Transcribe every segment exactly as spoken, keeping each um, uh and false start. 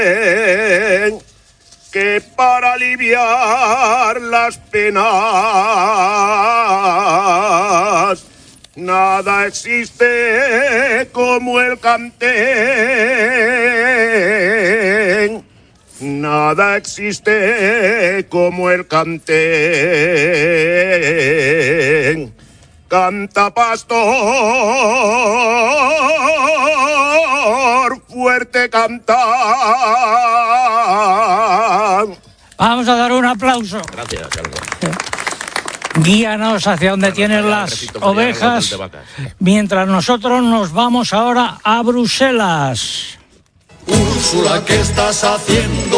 que para aliviar las penas nada existe como el cantén. Nada existe como el cantén. Canta pastor, fuerte canta. Vamos a dar un aplauso. Gracias, Carlos. Guíanos hacia donde tienes las ovejas, mientras nosotros nos vamos ahora a Bruselas. Úrsula, ¿qué estás haciendo?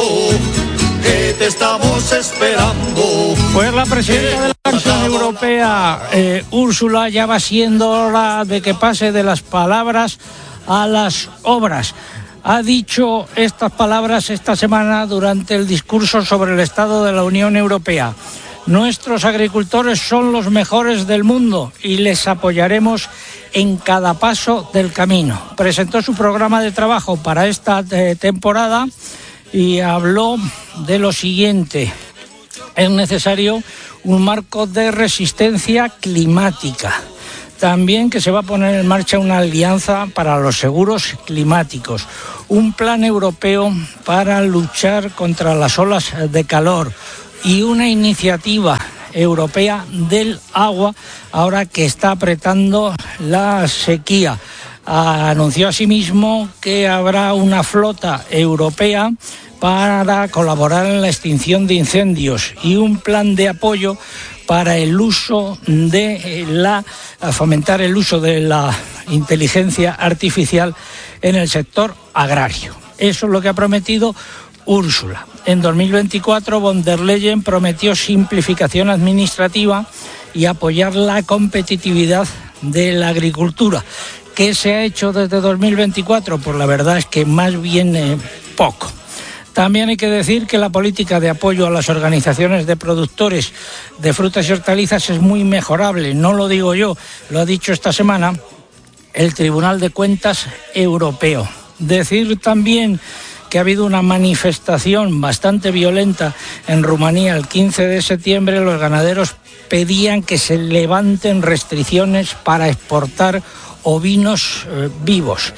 Que te estamos esperando. Pues la presidenta de la Comisión Europea, eh, Úrsula, ya va siendo hora de que pase de las palabras a las obras. Ha dicho estas palabras esta semana durante el discurso sobre el estado de la Unión Europea. Nuestros agricultores son los mejores del mundo y les apoyaremos en cada paso del camino. Presentó su programa de trabajo para esta eh, temporada y habló de lo siguiente. Es necesario un marco de resistencia climática. También que se va a poner en marcha una alianza para los seguros climáticos. Un plan europeo para luchar contra las olas de calor. Y una iniciativa europea del agua, ahora que está apretando la sequía. Anunció asimismo que habrá una flota europea para colaborar en la extinción de incendios y un plan de apoyo para el uso de la, fomentar el uso de la inteligencia artificial en el sector agrario. Eso es lo que ha prometido Úrsula. En dos mil veinticuatro, von der Leyen prometió simplificación administrativa y apoyar la competitividad de la agricultura. ¿Qué se ha hecho desde dos mil veinticuatro? Pues la verdad es que más bien eh, poco. También hay que decir que la política de apoyo a las organizaciones de productores de frutas y hortalizas es muy mejorable. No lo digo yo, lo ha dicho esta semana el Tribunal de Cuentas Europeo. Decir también que ha habido una manifestación bastante violenta en Rumanía el quince de septiembre. Los ganaderos pedían que se levanten restricciones para exportar ovinos eh, vivos.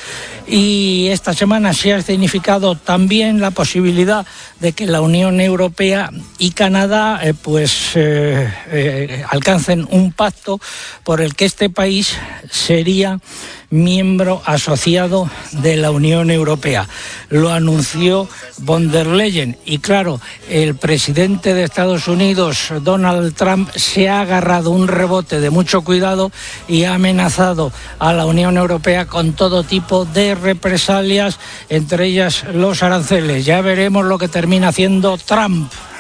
Y esta semana se ha significado también la posibilidad de que la Unión Europea y Canadá eh, pues eh, eh, alcancen un pacto por el que este país sería miembro asociado de la Unión Europea. Lo anunció von der Leyen y claro, el presidente de Estados Unidos, Donald Trump, se ha agarrado un rebote de mucho cuidado y ha amenazado a la Unión Europea con todo tipo de represalias, entre ellas los aranceles. Ya veremos lo que termina haciendo Trump.